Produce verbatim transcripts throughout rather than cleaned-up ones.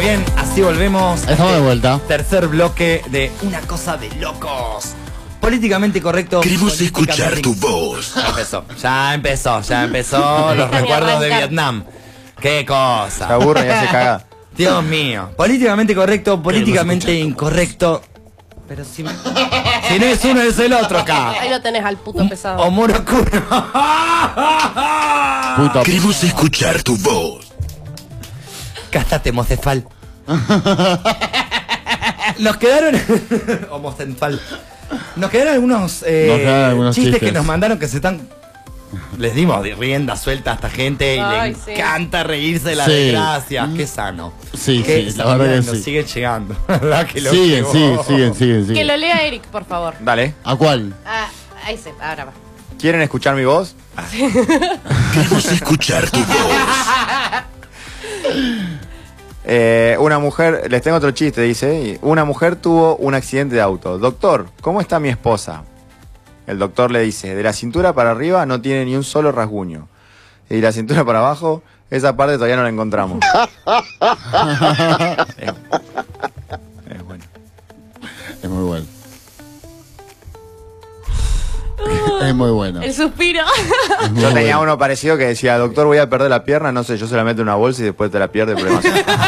bien, así volvemos. Estamos de vuelta. Tercer bloque de Una Cosa de Locos. Políticamente correcto. Queremos escuchar tu voz. Ya empezó, ya empezó, ya empezó los recuerdos de Vietnam. Qué cosa. Se aburre y hace caga. Dios mío. Políticamente correcto, políticamente incorrecto. Pero si, si no es uno, es el otro acá. Ahí lo tenés al puto pesado. O Murokuro. Puta. Queremos escuchar tu voz. Cástate, Mocefal. Nos quedaron. O Mocefal. Nos quedaron algunos, eh, Nos quedaron algunos chistes, chistes que nos mandaron que se están. Les dimos de rienda suelta a esta gente y Ay, le sí. encanta reírse de la Sí. desgracia. Qué sano. Sí, Qué sí, la verdad sanidad que nos sí. sigue llegando. ¿Verdad que lo Siguen, llegó? siguen, siguen, siguen, Que siguen. lo lea Eric, por favor. Dale. ¿A cuál? Ah, ahí se, ahora va. ¿Quieren escuchar mi voz? Queremos escuchar tu voz. Eh, una mujer, les tengo otro chiste, dice. Una mujer tuvo un accidente de auto. Doctor, ¿cómo está mi esposa? El doctor le dice, de la cintura para arriba no tiene ni un solo rasguño. Y la cintura para abajo, esa parte todavía no la encontramos. es, es bueno. Es muy bueno. Es muy bueno. El suspiro. Es muy Yo tenía bueno. uno parecido que decía, doctor, voy a perder la pierna. No sé, yo se la meto en una bolsa y después te la pierde. Problemas.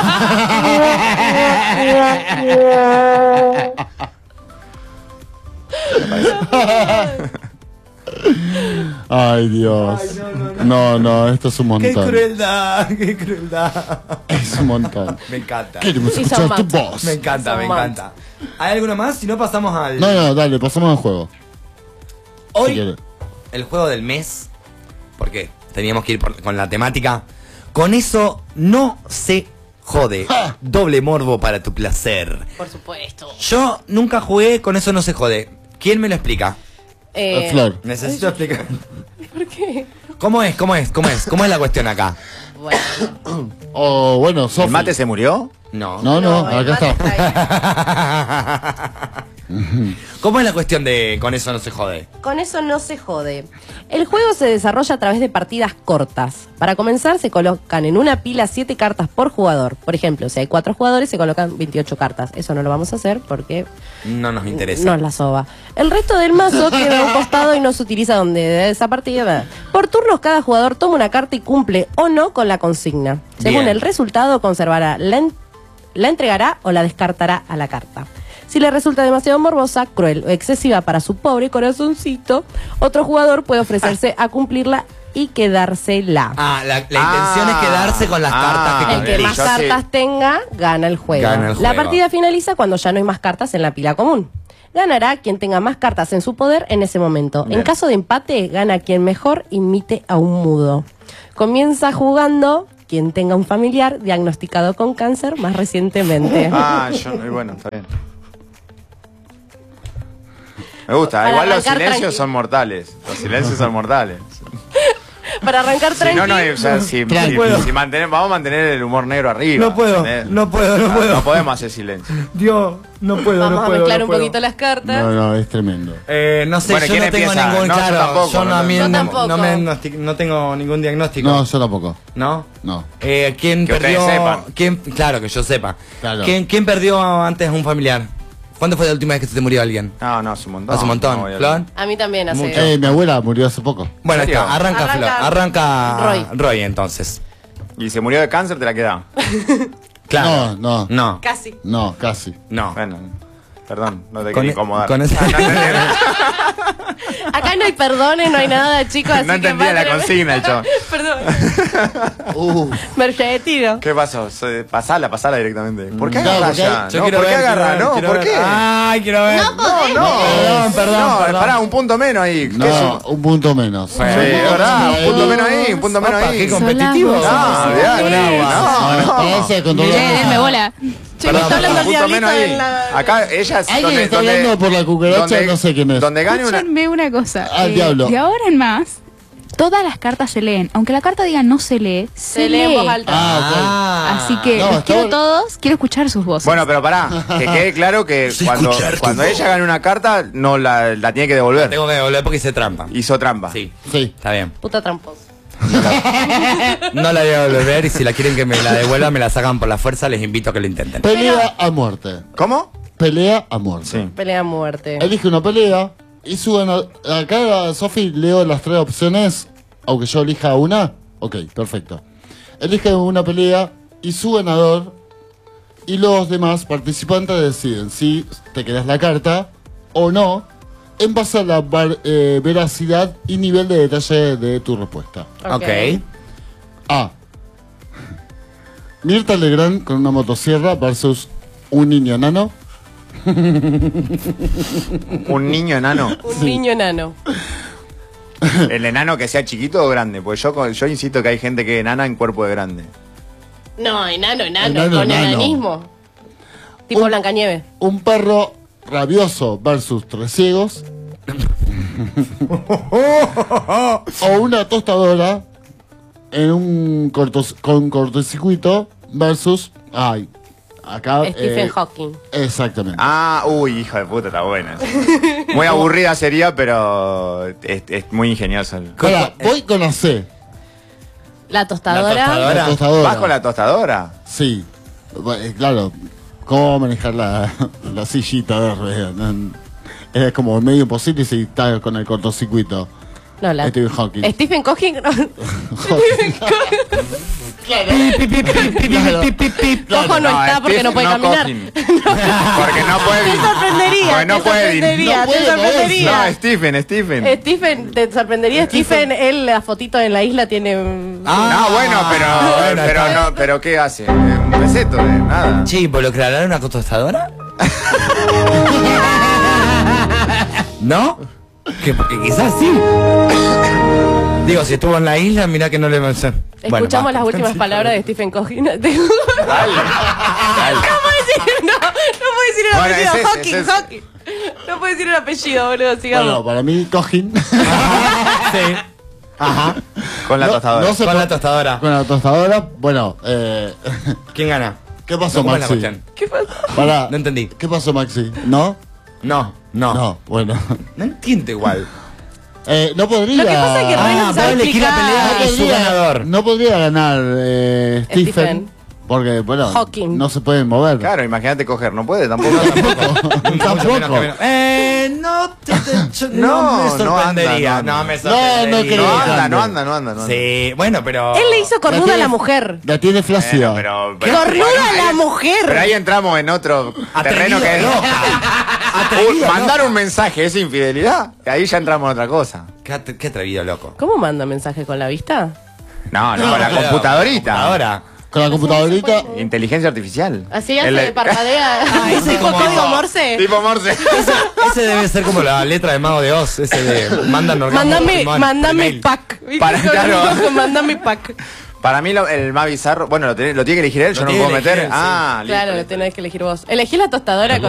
Ay, Dios. Ay, no, no, no. No, no, esto es un Qué montón. crueldad, qué crueldad. Es un montón. Me encanta. Queremos Y escuchar son tu más. voz. Me encanta, Son me más. encanta. ¿Hay alguno más? Si no, pasamos al. No, no, dale, pasamos al juego. Si Hoy, quieres. el juego del mes. Porque teníamos que ir por- con la temática. Con eso no se jode. Ja. Doble morbo para tu placer. Por supuesto. Yo nunca jugué con eso no se jode. ¿Quién me lo explica? Eh, Flor. Necesito explicar. ¿Por qué? ¿Cómo es? ¿Cómo es? ¿Cómo es? ¿Cómo es la cuestión acá? Bueno. O bueno, Sofi. ¿El mate se murió? No. No, no, No, el acá mate está. ¿Cómo es la cuestión de con eso no se jode? Con eso no se jode. El juego se desarrolla a través de partidas cortas. Para comenzar, se colocan en una pila siete cartas por jugador. Por ejemplo, si hay cuatro jugadores, se colocan veintiocho cartas. Eso no lo vamos a hacer porque No nos interesa. no es la soba. El resto del mazo queda a un costado y no se utiliza donde de esa partida. Por turnos, cada jugador toma una carta y cumple o no con la consigna. Según Bien. el resultado, conservará, la, en- la entregará o la descartará a la carta. Si le resulta demasiado morbosa, cruel o excesiva para su pobre corazoncito, otro jugador puede ofrecerse a cumplirla y quedársela. Ah, la, la intención Ah, es quedarse con las ah, cartas que El que cumplís. más yo cartas sí. tenga, gana el juego. Gana el La juego. partida finaliza cuando ya no hay más cartas en la pila común. Ganará quien tenga más cartas en su poder en ese momento. Bien. En caso de empate, gana quien mejor imite a un mudo. Comienza jugando quien tenga un familiar diagnosticado con cáncer más recientemente. Ah, yo, bueno, está bien. Me gusta, Para igual los arrancar silencios tranqui. son mortales. Los silencios son mortales. Para arrancar Si tranquilo. no, no hay, o sea, si, Tranqui. si- puedo. si mantener- vamos a mantener el humor negro arriba. No puedo, ¿entendés? no puedo, no Ah, puedo. No podemos hacer silencio. Dios, no puedo, Vamos no a puedo. mezclar no un puedo. poquito las cartas. No, no, es tremendo. Eh, no sé, Bueno, yo ¿quién no tengo empieza? ningún No, yo claro. tampoco, yo no, no, a mí yo no- tampoco. no me diagnosti- no tengo ningún diagnóstico. No, yo tampoco. ¿No? No. Eh, ¿Quién Que perdió? ustedes sepan. ¿Quién, claro, que yo sepa. Claro. ¿Quién, ¿Quién perdió antes a un familiar? ¿Cuándo fue la última vez que se te murió alguien? No, no, hace un montón. Hace un montón. No voy a- ¿Flor? A mí también hace. Mucho. Eh, mi abuela murió hace poco. Bueno, ¿En serio? está, arranca, Arranca Flor. Arranca Roy. Roy entonces. Y se murió de cáncer, te la queda. Claro. No, no. No. Casi. No, casi. No. Bueno, perdón, no te Con quería e- incomodar. con esa- Acá no hay perdones, no hay nada, chicos. Así No que entendía la padre- consigna, el chabón. Perdón. Uh, Me retiro. ¿Qué pasó? Se- Pasala, pasala directamente. ¿Por qué No, agarra porque ya? Yo No, quiero ¿por qué ver, agarra? quiero ver, No, quiero ¿por ver. qué? Ay, quiero ver. No podés. No, Perdón, perdón, no, perdón. pará, un punto menos ahí. ¿Qué es no, un- un punto menos. Sí, verdad, un punto menos ahí, un punto menos Papá, ahí. qué competitivo. No, sos. olvidate, Con agua. no, no. Ese con todo- Denme denme bola. Che, me Perdón, está hablando el un punto diablito menos ahí. en la... Acá ella es Alguien está hablando por la cucaracha, no sé quién es. Donde gane una. Escúchenme una cosa. Ah, diablo. De ahora en más, todas las cartas se leen. Aunque la carta diga no se lee, se, Se lee en voz alta. Ah, Así que No, los está quiero bueno. todos, quiero escuchar sus voces. Bueno, pero pará, que quede claro que Sí, cuando, escuchar tu cuando voz. ella gane una carta, no la, la tiene que devolver. Tengo que devolver porque hice trampa. Hizo trampa. Sí, Sí. está bien. Puta tramposo. No la, no la voy a devolver y si la quieren que me la devuelva, me la sacan por la fuerza, les invito a que lo intenten. Pelea a muerte. ¿Cómo? Pelea a muerte. Sí. Pelea a muerte. Elige una pelea y suben a... Acá, Sofi, leo las tres opciones, aunque yo elija una. Ok, perfecto. Elige una pelea y su ganador y los demás participantes deciden si te quedas la carta o no en base a la var- eh, veracidad y nivel de detalle de tu respuesta. Ok. Ok. A. Mirta Legrand con una motosierra versus un niño enano. Un niño enano. Un niño enano. ¿El enano que sea chiquito o grande? Pues yo, con- yo insisto que hay gente que es enana en cuerpo de grande. No, enano, enano, Enano, con enano. enanismo. Tipo Un- Blancanieves. Un perro rabioso versus tres ciegos. O una tostadora en un cortos- con cortocircuito versus... Ay, acá... Stephen eh, Hawking. Exactamente. Ah, uy, hijo de puta, está buena. Muy aburrida sería, pero es, es muy ingenioso. Ahora, voy con la C. La tostadora. La tostadora. La tostadora. ¿Vas con la tostadora? Sí. Bueno, eh, claro, ¿cómo manejar la, la sillita de ruedas? No, es como medio imposible si está con el cortocircuito. No, la. Stephen Hawking. Stephen Hawking. no. Cojo no, está porque no puede caminar. Coughin. Porque no puede. Te sorprendería. Porque no te puede. sorprendería, No te puede sorprendería. No, Stephen, Stephen. Stephen, te sorprendería. Stephen, él, la fotito en la isla tiene. mm, Ah, no, bueno, pero, bueno, pero está no, pero ¿qué hace? Un peseto, eh, nada. Che, ¿involucrarán una tostadora? ¿No? Que, porque quizás sí. Digo, si estuvo en la isla, mirá que no le va a hacer. Escuchamos las últimas palabras de Stephen Hawking. no puedo decir, no, no puedo decir el Bueno, apellido. es ese, Hawking, es ese. Hawking. No puedo decir el apellido, boludo. Sigamos. Bueno, para mí, Cojin. Sí. Ajá. Con la No- tostadora. no se Con po- la tostadora. Con la tostadora, bueno, eh, ¿Quién gana? ¿qué pasó, ¿Cómo es la Maxi? cuestión? ¿Qué pasó? Pará, No entendí. ¿qué pasó, Maxi? ¿No? No, no. No, bueno. No entiendo igual. Eh, no podría... Lo que pasa es que Rey no Ah, se sabe vos elegí la explicar. pelea no y su podría, ganador. no podría ganar eh, Stephen, Stephen. porque, bueno, Hawking. no se pueden mover. Claro, imagínate coger, no puede tampoco. Mucho menos que menos. Eh, no te, te- yo- no, No, me no sorprendería. anda, no No, anda. me No, sorprendería. no creo. No anda, no anda, no anda, no anda. Sí, bueno, pero. Él le hizo cornuda a tiene- la mujer. La tiene flácida. Bueno, pero, pero- ¡Cornuda a la ahí- mujer! Pero ahí entramos en otro Atrevido, terreno que es. loca. Uh, Atrevido, mandar loca. un mensaje es infidelidad. Ahí ya entramos en otra cosa. Qué, at- qué atrevido, loco. ¿Cómo manda mensaje con la vista? No, no, con la claro, computadorita. Computadora. Con la computadorita. Inteligencia artificial. Así El- hace, parpadea. Ah, ese tipo como- código Morse. Tipo Morse. Ese, ese debe ser como la letra de Mago de Oz. Ese de. Mandan orgasmo Mándame, por email. mándame Email. pack. Para- claro. Mándame pack. Para mí lo- el más bizarro. Bueno, lo tiene, lo tiene que elegir él, yo Lo no me tiene puedo que meter. elegir él, sí. Ah, listo. Claro, lo tenés que elegir vos. Elegí la tostadora con